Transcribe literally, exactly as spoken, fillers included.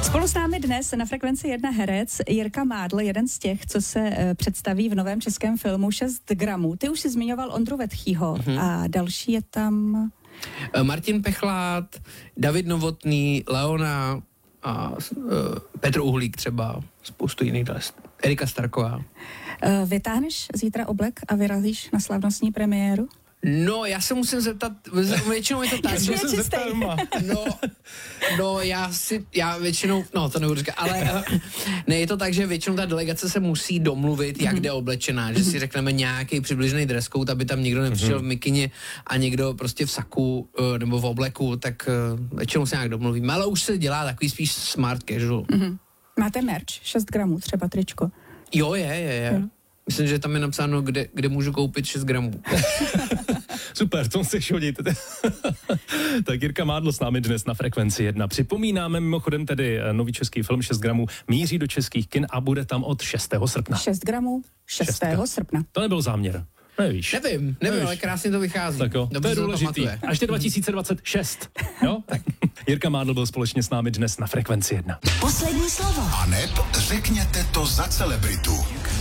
Spolu s námi dnes na Frekvenci jedna herec Jirka Mádl, jeden z těch, co se uh, představí v novém českém filmu šest gramů. Ty už jsi zmiňoval Ondru Vetchýho mm-hmm. a další je tam... Martin Pechlát, David Novotný, Leona a uh, Petr Uhlík třeba, spoustu jiných další. Erika Starková. Uh, vytáhneš zítra oblek a vyrazíš na slavnostní premiéru? No, já se musím zeptat, většinou je to tak, že se zeptat, no, no, já si, já většinou, no, to nebudu říkat, ale ne, je to tak, že většinou ta delegace se musí domluvit, jak jde oblečená, že si řekneme nějaký přibližný dress code, aby tam někdo nepřišel v mikině a někdo prostě v saku nebo v obleku, tak většinou se nějak domluvíme, ale už se dělá takový spíš smart casual. Mm-hmm. Máte merch, šest gramů, třeba tričko. Jo, je, je, je. Jo. Myslím, že tam je napsáno, kde, kde můžu koupit šest gramů. Super, to musíš hodit. Tak Jirka Mádl s námi dnes na Frekvenci jedna. Připomínáme mimochodem tedy nový český film šest gramů míří do českých kin a bude tam od šestého srpna. šest gramů šestého srpna. To nebyl záměr. Nevíš. Nevím, nevím, Nevíš. Ale krásně to vychází. Tak jo, to je důležitý. Až je dva tisíce dvacet šest. Jo? Tak. Jirka Mádl byl společně s námi dnes na Frekvenci jedna. Poslední slovo. Aneb, řekněte to za celebritu.